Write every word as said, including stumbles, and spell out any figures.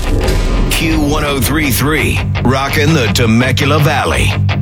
Q one oh three point three, rocking the Temecula Valley.